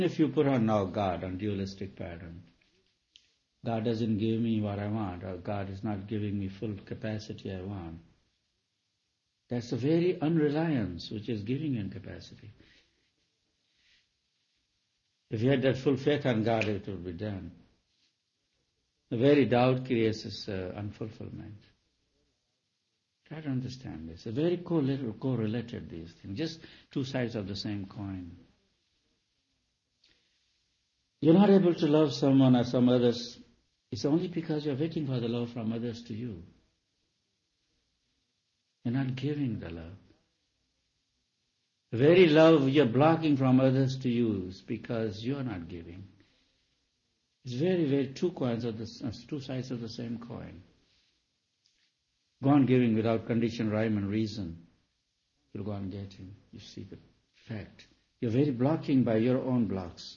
If you put on now God on dualistic pattern, God doesn't give me what I want, or God is not giving me full capacity I want. That's a very unreliance which is giving in capacity. If you had that full faith on God, it would be done. The very doubt creates this unfulfillment. Try to understand this. It's very correlated, these things. Just two sides of the same coin. You're not able to love someone or some others. It's only because you're waiting for the love from others to you. You're not giving the love. The very love you're blocking from others to you is because you're not giving. It's very two sides of the same coin. Go on giving without condition, rhyme and reason. You'll go on getting. You see the fact. You're very blocking by your own blocks.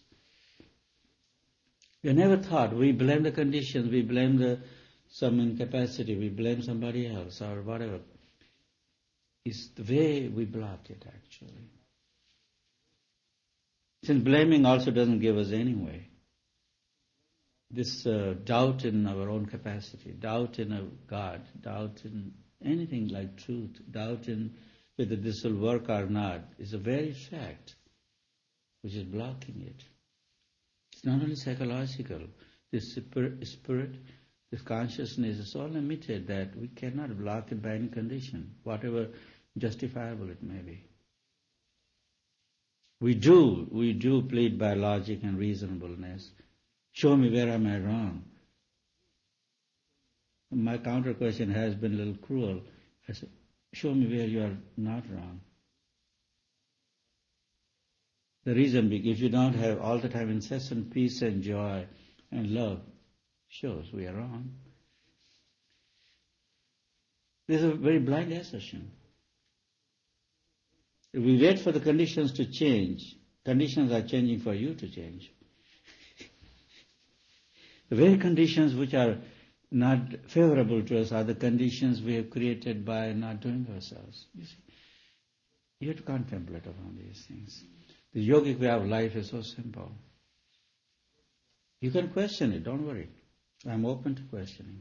We never thought. We blame the conditions, we blame some incapacity, we blame somebody else or whatever. It's the way we block it actually. Since blaming also doesn't give us anyway. This doubt in our own capacity, doubt in a God, doubt in anything like truth, doubt in whether this will work or not, is a very fact which is blocking it. It's not only psychological. This spirit, this consciousness is so limited that we cannot block it by any condition, whatever justifiable it may be. We do plead by logic and reasonableness. Show me where am I wrong. My counter question has been a little cruel. I said, show me where you are not wrong. The reason being, if you don't have all the time incessant peace and joy and love, shows we are wrong. This is a very blind assertion. If we wait for the conditions to change, conditions are changing for you to change. The very conditions which are not favorable to us are the conditions we have created by not doing ourselves. You see, you have to contemplate upon these things. The yogic way of life is so simple. You can question it, don't worry. I'm open to questioning.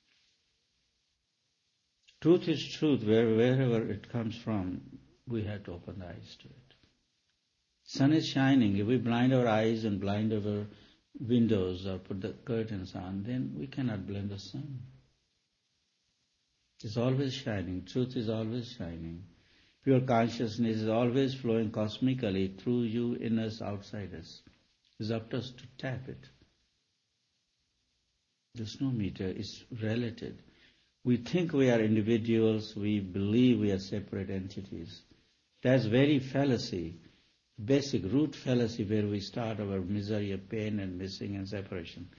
Truth is truth, wherever it comes from, we have to open the eyes to it. Sun is shining. If we blind our eyes and blind our windows or put the curtains on, then we cannot blame the sun. It's always shining. Truth is always shining. Pure consciousness is always flowing cosmically through you, in us, outside us. It's up to us to tap it. The snow meter is relative. We think we are individuals, we believe we are separate entities. That's very fallacy, basic root fallacy where we start our misery of pain and missing and separation.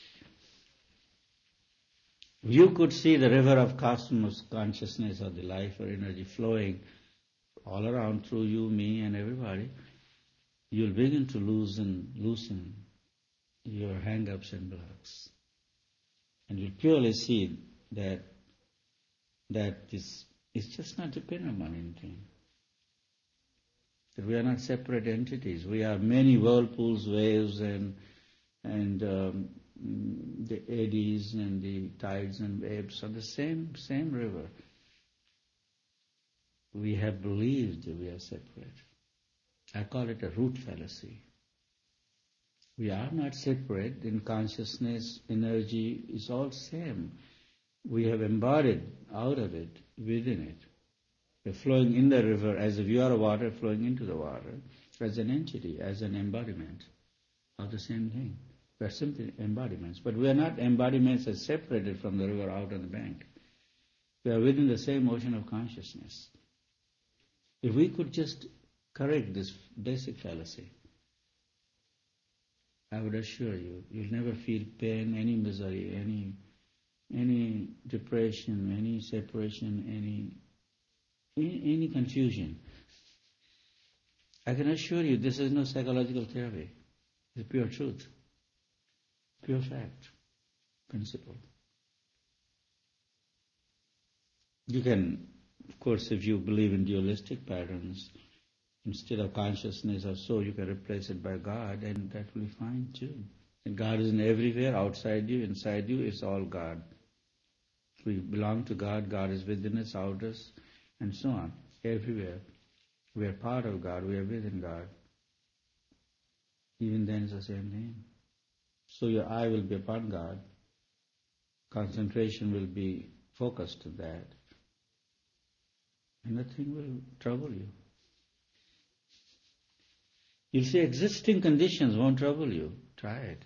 You could see the river of cosmos consciousness or the life or energy flowing all around through you, me and everybody. You'll begin to loosen your hang-ups and blocks. And you'll purely see that this is just not dependent on anything. That we are not separate entities. We are many whirlpools, waves, and the eddies and the tides and waves are the same river. We have believed that we are separate. I call it a root fallacy. We are not separate. In consciousness, energy is all same. We have embodied out of it, within it. We're flowing in the river as if you are water flowing into the water, as an entity, as an embodiment of the same thing. We are simply embodiments. But we are not embodiments as separated from the river out on the bank. We are within the same ocean of consciousness. If we could just correct this basic fallacy, I would assure you, you'll never feel pain, any misery, any depression, any separation, any confusion. I can assure you this is no psychological therapy. It's pure truth, pure fact, principle. You can, of course, if you believe in dualistic patterns, Instead of consciousness or so, you can replace it by God, and that will be fine too. And God is in everywhere, outside you, inside you, it's all God. We belong to God, God is within us, out us, and so on, everywhere. We are part of God, we are within God. Even then it's the same thing. So your eye will be upon God, concentration will be focused to that, and nothing will trouble you. You'll see existing conditions won't trouble you. Try it.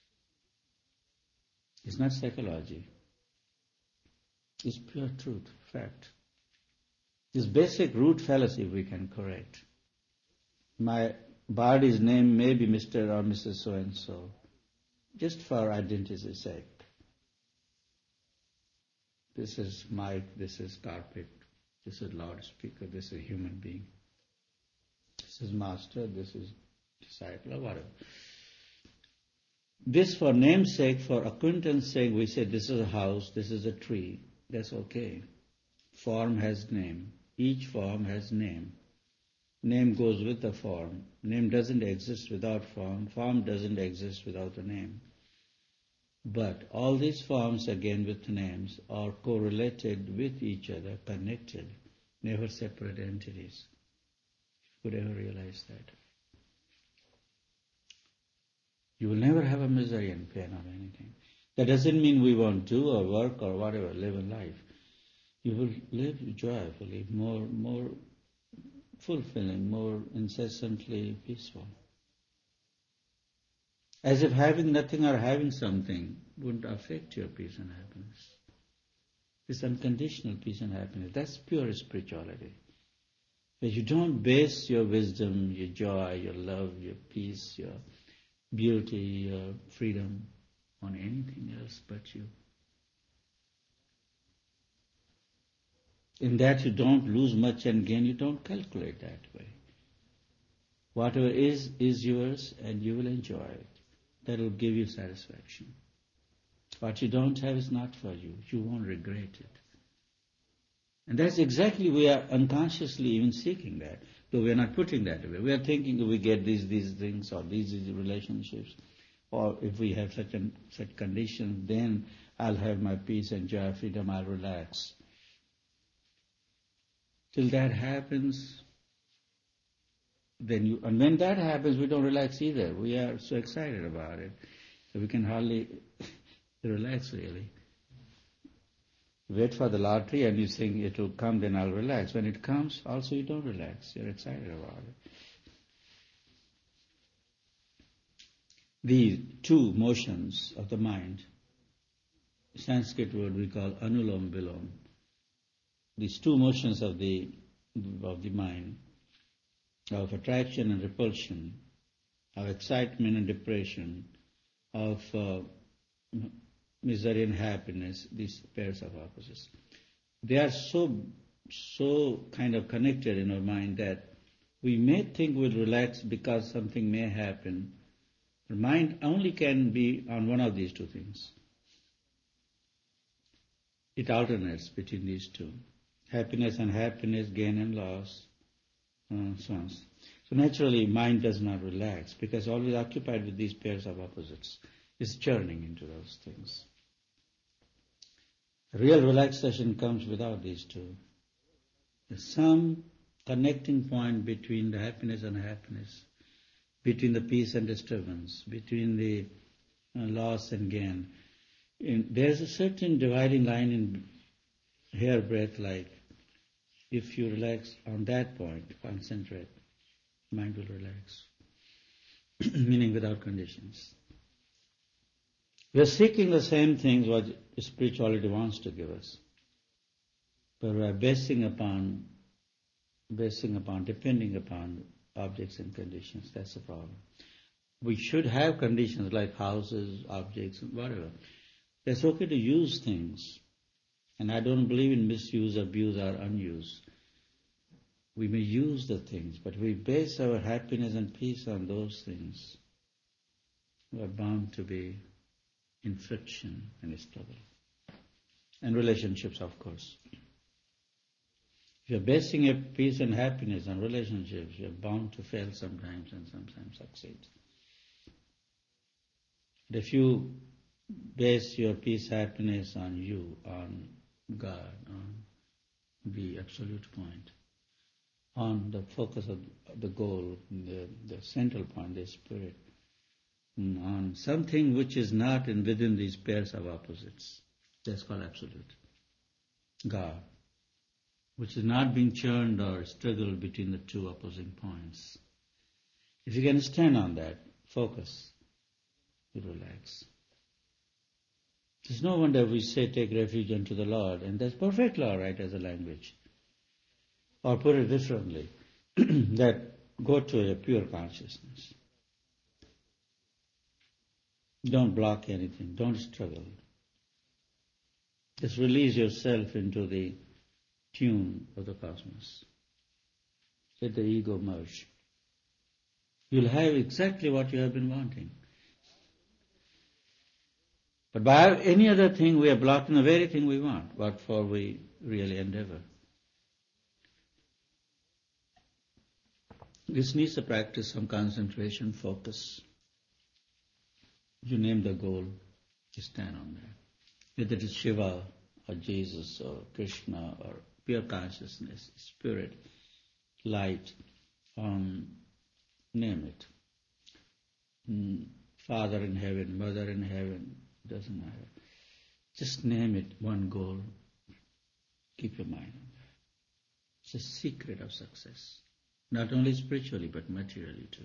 It's not psychology. It's pure truth, fact. This basic root fallacy we can correct. My body's name may be Mr. or Mrs. So-and-so, just for identity's sake. This is mic, this is carpet, this is loudspeaker, this is human being. This is master, this is disciple, or whatever. This for namesake, for acquaintance sake, we say this is a house, this is a tree. That's okay. Form has name. Each form has name. Name goes with the form. Name doesn't exist without form. Form doesn't exist without a name. But all these forms, again with names, are correlated with each other, connected, never separate entities. Could ever realize that? You will never have a misery and pain or anything. That doesn't mean we won't do or work or whatever, live a life. You will live joyfully, more fulfilling, more incessantly peaceful. As if having nothing or having something wouldn't affect your peace and happiness. This unconditional peace and happiness, that's pure spirituality. Where you don't base your wisdom, your joy, your love, your peace, your beauty, your freedom on anything else but you. In that you don't lose much and gain, you don't calculate that way. Whatever is yours and you will enjoy it. That will give you satisfaction. What you don't have is not for you. You won't regret it. And that's exactly, we are unconsciously even seeking that. Though we are not putting that away. We are thinking if we get these things or these relationships, or if we have such conditions, then I'll have my peace and joy, freedom, I'll relax. Till that happens, and when that happens, we don't relax either. We are so excited about it, so we can hardly relax really. Wait for the lottery and you think it will come, then I'll relax. When it comes, also you don't relax. You're excited about it. These two motions of the mind, Sanskrit word we call anulom vilom. These two motions of the mind, of attraction and repulsion, of excitement and depression, of misery and happiness, these pairs of opposites. They are so kind of connected in our mind that we may think we'll relax because something may happen. The mind only can be on one of these two things. It alternates between these two. Happiness and happiness, gain and loss, so on. So naturally, mind does not relax because always occupied with these pairs of opposites. It's churning into those things. Real relaxation comes without these two. There's some connecting point between the happiness and happiness, between the peace and disturbance, between the loss and gain. There's a certain dividing line in hairbreadth, like if you relax on that point, concentrate, mind will relax, meaning without conditions. We are seeking the same things what spirituality wants to give us, but we are depending upon objects and conditions. That's the problem. We should have conditions like houses, objects, whatever. It's okay to use things, and I don't believe in misuse, abuse, or unuse. We may use the things, but we base our happiness and peace on those things. We are bound to be in friction and struggle. And relationships, of course. If you're basing your peace and happiness on relationships, you're bound to fail sometimes and sometimes succeed. But if you base your peace, happiness on you, on God, on the absolute point, on the focus of the goal, the central point, the spirit, on something which is not within these pairs of opposites. That's called absolute. God, which is not being churned or struggled between the two opposing points. If you can stand on that, focus, you relax. There's no wonder we say take refuge unto the Lord, and that's perfectly all right as a language. Or put it differently, that go to a pure consciousness. Don't block anything, don't struggle. Just release yourself into the tune of the cosmos. Let the ego merge. You'll have exactly what you have been wanting. But by any other thing we are blocking the very thing we want, what for we really endeavor. This needs a practice, some concentration, focus. You name the goal, you stand on that. Whether it is Shiva or Jesus or Krishna or pure consciousness, spirit, light, name it. Father in heaven, mother in heaven, doesn't matter. Just name it, one goal. Keep your mind on that. It's a secret of success. Not only spiritually, but materially too.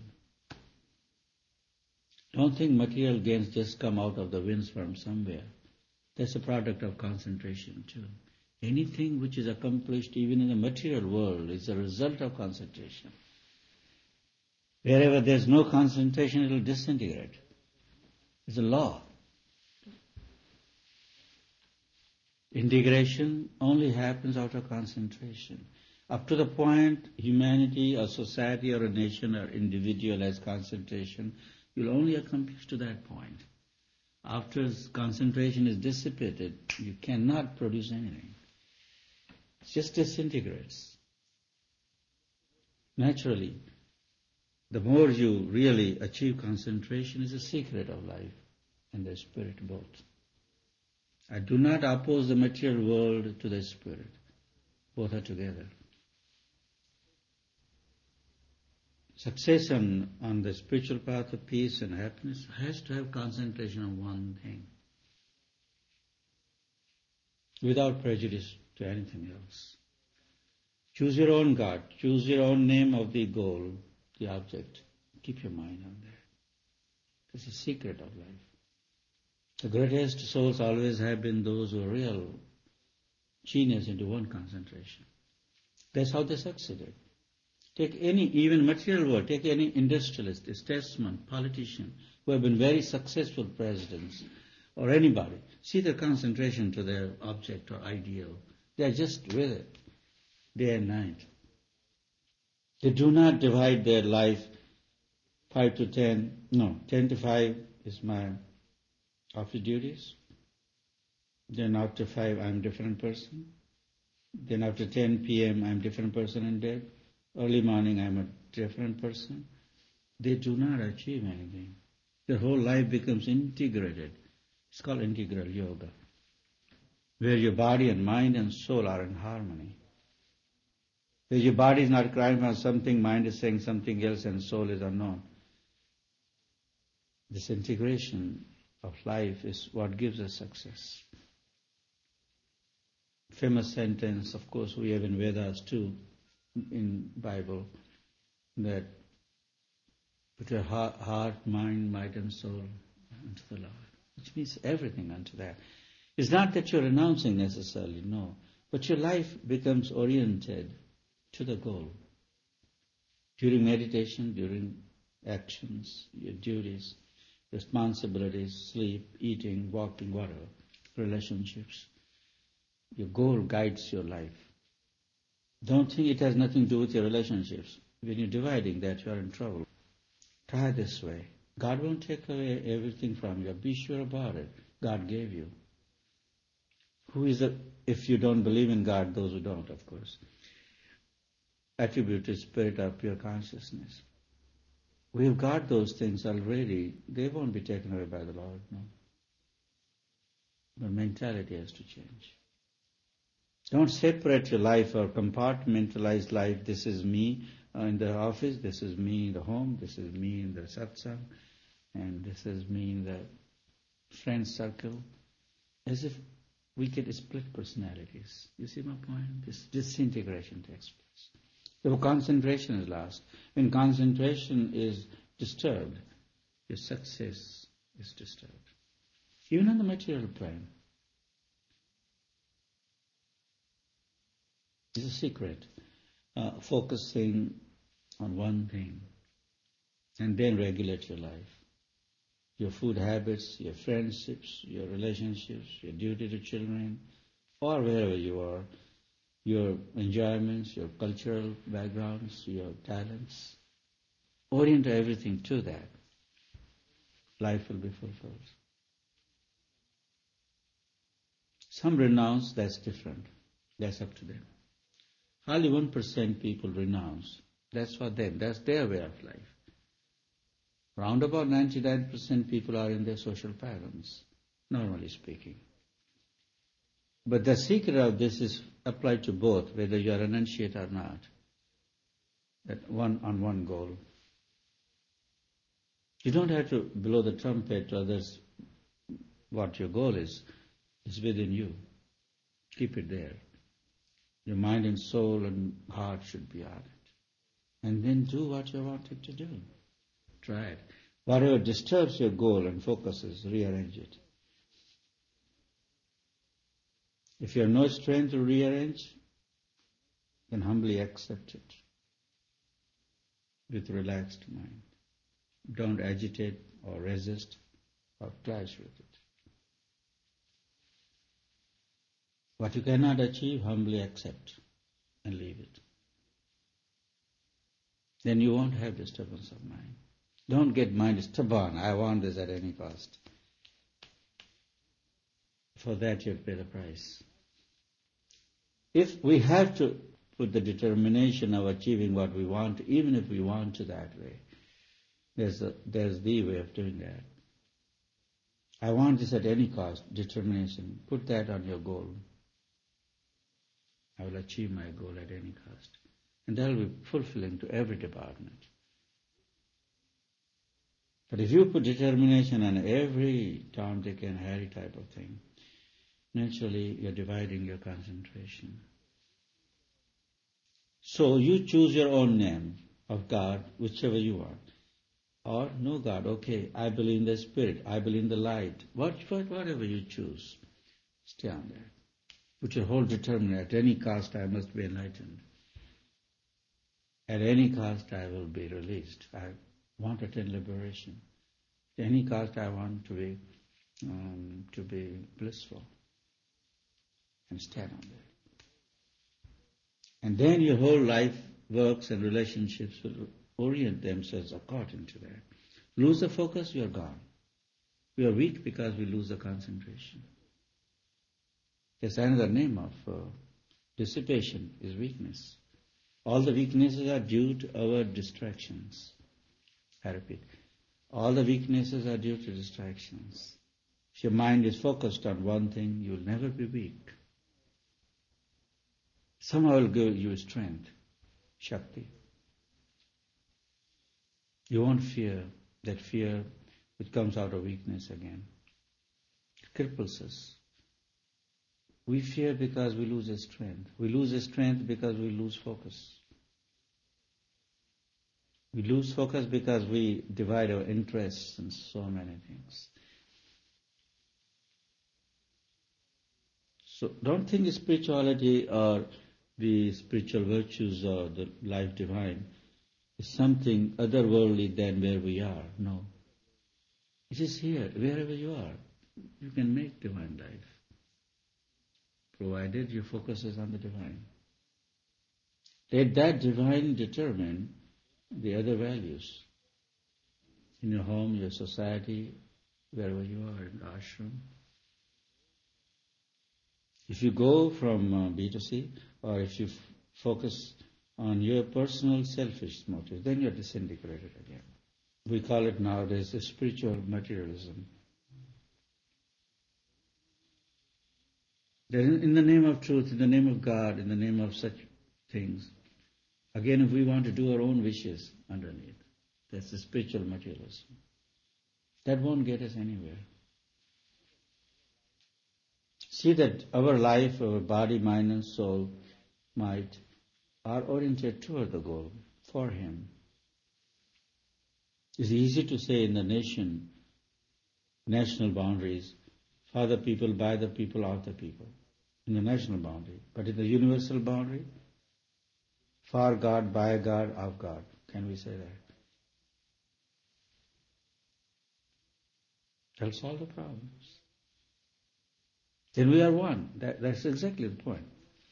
Don't think material gains just come out of the winds from somewhere. That's a product of concentration too. Anything which is accomplished even in the material world is a result of concentration. Wherever there's no concentration, it will disintegrate. It's a law. Integration only happens out of concentration. Up to the point humanity or society or a nation or individual has concentration, you'll only accomplish to that point. After concentration is dissipated, you cannot produce anything. It just disintegrates. Naturally, the more you really achieve concentration is a secret of life and the spirit both. I do not oppose the material world to the spirit. Both are together. Success on the spiritual path of peace and happiness has to have concentration on one thing, without prejudice to anything else. Choose your own God, choose your own name of the goal, the object. Keep your mind on that. It's a secret of life. The greatest souls always have been those who are real genius into one concentration. That's how they succeeded. Take any, even material world, take any industrialist, statesman, politician, who have been very successful presidents, or anybody. See their concentration to their object or ideal. They are just with it, day and night. They do not divide their life 5 to 10, no, 10 to 5 is my office duties. Then after 5, I'm a different person. Then after 10 p.m., I'm a different person in bed. Early morning, I'm a different person. They do not achieve anything. Their whole life becomes integrated. It's called integral yoga, where your body and mind and soul are in harmony. Where your body is not crying for something, mind is saying something else, and soul is unknown. This integration of life is what gives us success. Famous sentence, of course, we have in Vedas too, in Bible, that put your heart, mind, might and soul unto the Lord, which means everything unto that. It's not that you're renouncing necessarily, no, but your life becomes oriented to the goal. During meditation, during actions, your duties, responsibilities, sleep, eating, walking, whatever, relationships, your goal guides your life. Don't think it has nothing to do with your relationships. When you're dividing that, you are in trouble. Try this way. God won't take away everything from you. Be sure about it. God gave you. Who is if you don't believe in God, those who don't, of course. attributed spirit or pure consciousness. We've got those things already. They won't be taken away by the Lord, no. But mentality has to change. Don't separate your life or compartmentalize life. This is me in the office, this is me in the home, this is me in the satsang, and this is me in the friend circle. As if we get split personalities. You see my point? This disintegration takes place. So concentration is lost. When concentration is disturbed, your success is disturbed. Even on the material plane. It's a secret. Focusing on one thing and then regulate your life. Your food habits, your friendships, your relationships, your duty to children, or wherever you are, your enjoyments, your cultural backgrounds, your talents. Orient everything to that. Life will be fulfilled. Some renounce, that's different. That's up to them. Hardly 1% people renounce. That's for them. That's their way of life. Round about 99% people are in their social patterns, normally speaking. But the secret of this is applied to both, whether you are renunciate or not. That one goal. You don't have to blow the trumpet to others what your goal is. It's within you. Keep it there. Your mind and soul and heart should be on it. And then do what you wanted to do. Try it. Whatever disturbs your goal and focuses, rearrange it. If you have no strength to rearrange, then humbly accept it with relaxed mind. Don't agitate or resist or clash with it. What you cannot achieve, humbly accept and leave it. Then you won't have disturbance of mind. Don't get mind stubborn. I want this at any cost. For that you pay the price. If we have to put the determination of achieving what we want, even if we want to that way, there's the way of doing that. I want this at any cost, determination. Put that on your goal. I will achieve my goal at any cost. And that will be fulfilling to every department. But if you put determination on every Tom, Dick and Harry type of thing, naturally you're dividing your concentration. So you choose your own name of God, whichever you want. Or no God, okay, I believe in the Spirit, I believe in the light. Whatever you choose, stay on that. Put your whole determination, at any cost I must be enlightened. At any cost I will be released. I want to attain liberation. At any cost I want to be blissful. And stand on that. And then your whole life, works and relationships will orient themselves according to that. Lose the focus, you are gone. We are weak because we lose the concentration. There's another name of dissipation is weakness. All the weaknesses are due to our distractions. I repeat, all the weaknesses are due to distractions. If your mind is focused on one thing, you will never be weak. Somehow it will give you strength, Shakti. You won't fear that fear which comes out of weakness again. It cripples us. We fear because we lose our strength. We lose our strength because we lose focus. We lose focus because we divide our interests in so many things. So don't think spirituality or the spiritual virtues or the life divine is something otherworldly than where we are. No. It is here, wherever you are. You can make divine life, provided your focus is on the divine. Let that divine determine the other values. In your home, your society, wherever you are, in the ashram. If you go from B to C, or if you focus on your personal selfish motives, then you're disintegrated again. We call it nowadays the spiritual materialism. Then in the name of truth, in the name of God, in the name of such things, again if we want to do our own wishes underneath, that's the spiritual materialism. That won't get us anywhere. See that our life, our body, mind and soul, might, are oriented toward the goal, for Him. It's easy to say in the national boundaries, for the people, by the people, of the people, in the national boundary. But in the universal boundary, for God, by God, of God. Can we say that? That'll solve the problems. Then we are one. That's exactly the point.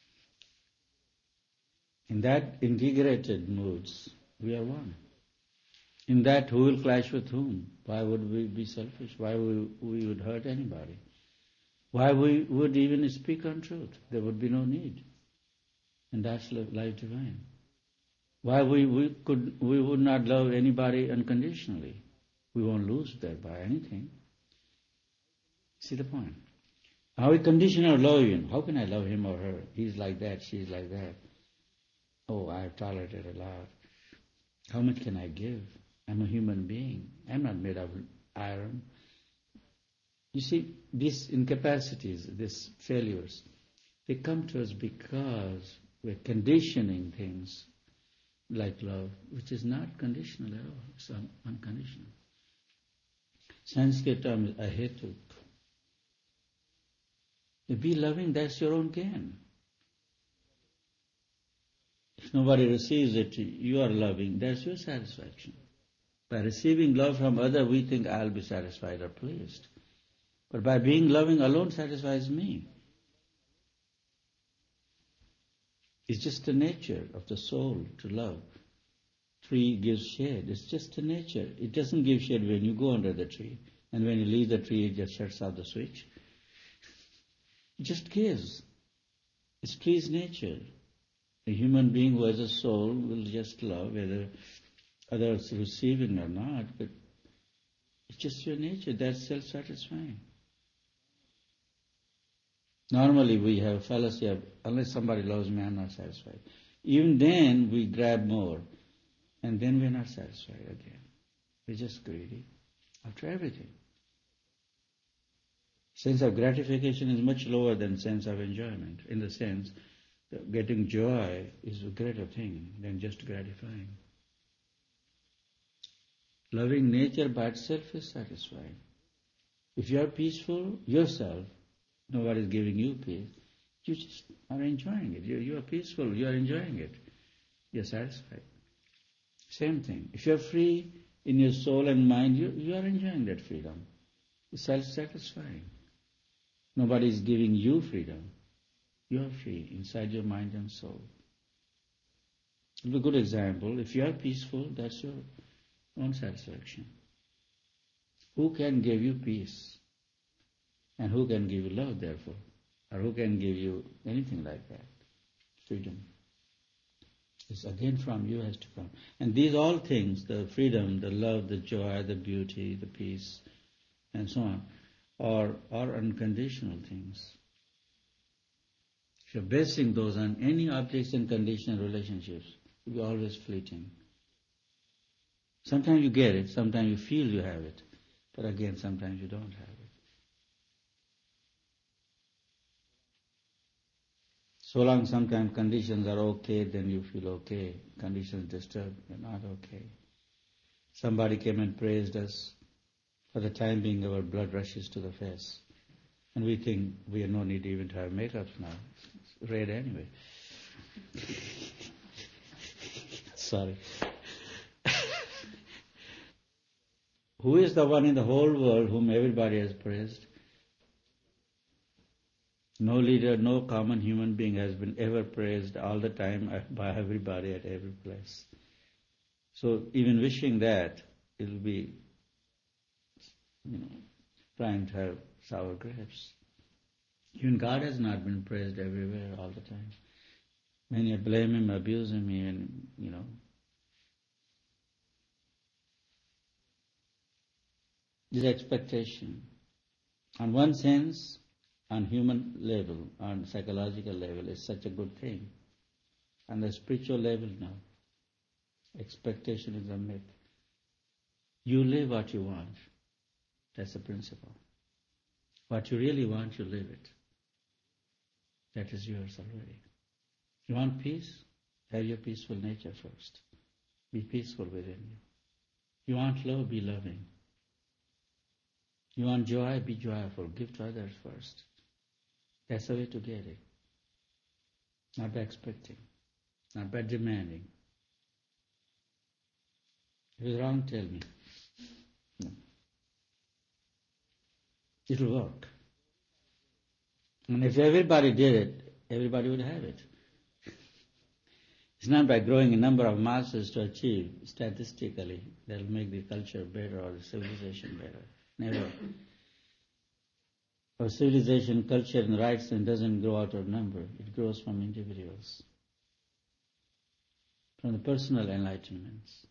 In that integrated moods, we are one. In that, who will clash with whom? Why would we be selfish? Why we would hurt anybody? Why we would even speak untruth? There would be no need. And that's life divine. Why we would not love anybody unconditionally? We won't lose thereby anything. See the point? How we condition our love even. How can I love him or her? He's like that, she's like that. Oh, I've tolerated a lot. How much can I give? I'm a human being. I'm not made of iron. You see, these incapacities, these failures, they come to us because we're conditioning things like love, which is not conditional at all. It's unconditional. Sanskrit term is ahetuk. To be loving, that's your own gain. If nobody receives it, you are loving, that's your satisfaction. By receiving love from others, we think I'll be satisfied or pleased. But by being loving alone satisfies me. It's just the nature of the soul to love. Tree gives shade. It's just the nature. It doesn't give shade when you go under the tree. And when you leave the tree, it just shuts off the switch. It just gives. It's tree's nature. A human being who has a soul will just love, whether others receive it or not, but it's just your nature. That's self-satisfying. Normally we have a fallacy of, unless somebody loves me, I'm not satisfied. Even then we grab more, and then we're not satisfied again. We're just greedy after everything. Sense of gratification is much lower than sense of enjoyment, in the sense that getting joy is a greater thing than just gratifying. Loving nature by itself is satisfying. If you are peaceful yourself, nobody is giving you peace, you just are enjoying it. You are peaceful, you are enjoying it. You are satisfied. Same thing. If you are free in your soul and mind, you are enjoying that freedom. It's self-satisfying. Nobody is giving you freedom. You are free inside your mind and soul. A good example, if you are peaceful, that's your own satisfaction. Who can give you peace? And who can give you love, therefore? Or who can give you anything like that? Freedom. It's again from you has to come. And these all things, the freedom, the love, the joy, the beauty, the peace, and so on, are unconditional things. If you're basing those on any objects and conditional relationships, you'll be always fleeting. Sometimes you get it, sometimes you feel you have it, but again, sometimes you don't have it. So long sometimes conditions are okay, then you feel okay. Conditions disturb, you're not okay. Somebody came and praised us. For the time being, our blood rushes to the face. And we think we have no need even to have makeup now. It's red anyway. Sorry. Who is the one in the whole world whom everybody has praised? No leader, no common human being has been ever praised all the time by everybody at every place. So even wishing that, it'll be, trying to have sour grapes. Even God has not been praised everywhere all the time. Many blame him, abuse him, and this expectation. On one sense, on human level, on psychological level, is such a good thing. On the spiritual level, no. Expectation is a myth. You live what you want. That's the principle. What you really want, you live it. That is yours already. You want peace? Have your peaceful nature first. Be peaceful within you. You want love? Be loving. You want joy? Be joyful. Give to others first. That's the way to get it. Not by expecting. Not by demanding. If it's wrong, tell me. No. It'll work. And if everybody did it, everybody would have it. It's not by growing a number of masses to achieve statistically that'll make the culture better or the civilization better. Never. Our civilization, culture, and rights doesn't grow out of number. It grows from individuals, from the personal enlightenments.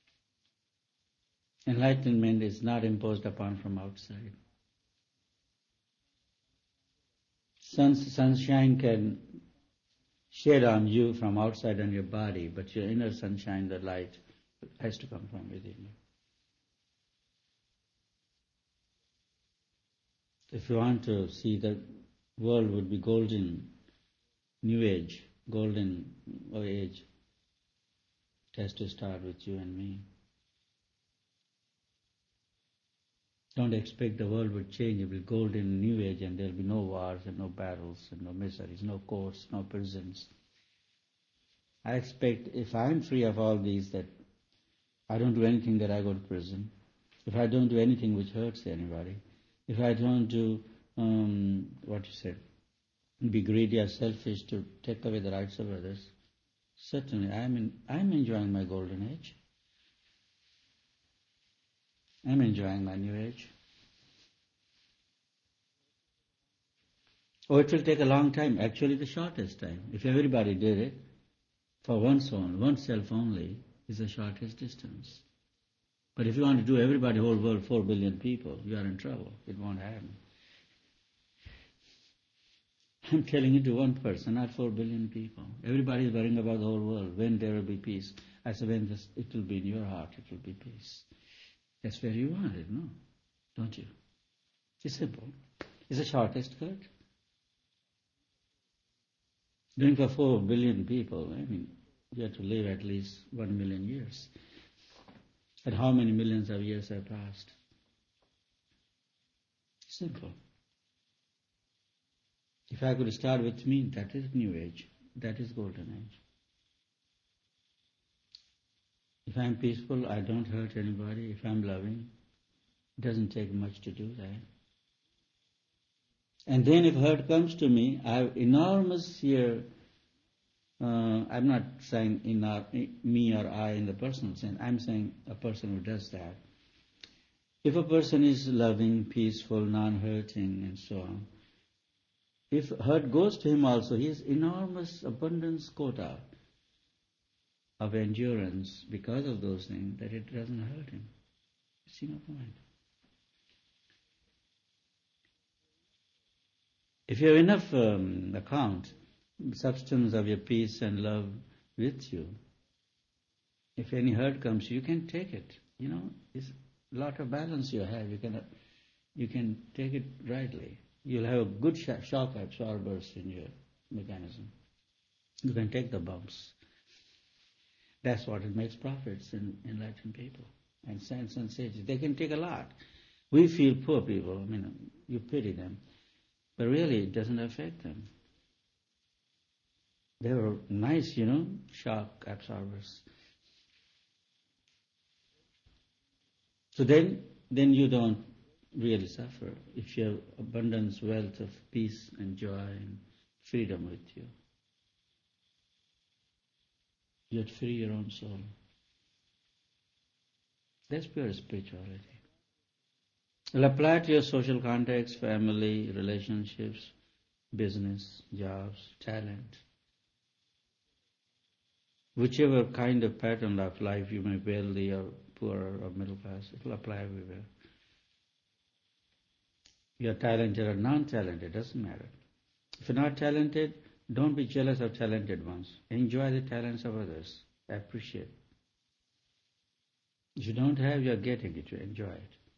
Enlightenment is not imposed upon from outside. Sunshine can shed on you from outside on your body, but your inner sunshine, the light, has to come from within you. If you want to see the world would be golden, new age, golden age, it has to start with you and me. Don't expect the world would change. It will be golden new age and there will be no wars and no battles and no miseries, no courts, no prisons. I expect if I'm free of all these, that I don't do anything that I go to prison. If I don't do anything which hurts anybody. If I don't do, be greedy or selfish to take away the rights of others, certainly I'm enjoying my golden age. I'm enjoying my new age. Oh, it will take a long time, actually the shortest time. If everybody did it, for oneself only, is the shortest distance. But if you want to do everybody, whole world, 4 billion people, you are in trouble. It won't happen. I'm telling it to one person, not 4 billion people. Everybody is worrying about the whole world, when there will be peace. I said, it will be in your heart, it will be peace. That's where you want it, no? Don't you? It's simple. It's the shortest cut. Doing for 4 billion people, you have to live at least 1 million years. And how many millions of years have passed? Simple. If I could start with me, that is new age. That is golden age. If I'm peaceful, I don't hurt anybody. If I'm loving, it doesn't take much to do that. And then if hurt comes to me, I have enormous fear. I'm not saying me or I in the personal sense. I'm saying a person who does that. If a person is loving, peaceful, non-hurting, and so on, if hurt goes to him also, he has enormous abundance quota of endurance because of those things that it doesn't hurt him. You see my point? If you have enough account, substance of your peace and love with you, if any hurt comes, you can take it. It's a lot of balance you have. You can take it rightly. You'll have a good shock absorbers in your mechanism. You can take the bumps. That's what it makes prophets in enlightened people and saints and sages. They can take a lot. We feel poor people. You pity them. But really, it doesn't affect them. They were nice, shock absorbers. So then you don't really suffer if you have abundance, wealth of peace and joy and freedom with you. You'd free your own soul. That's pure spirituality. Well, apply it to your social context, family, relationships, business, jobs, talent. Whichever kind of pattern of life you may be, wealthy or poor or middle class, it will apply everywhere. You're talented or non-talented, doesn't matter. If you're not talented, don't be jealous of talented ones. Enjoy the talents of others. Appreciate. If you don't have, you're getting it. You enjoy it.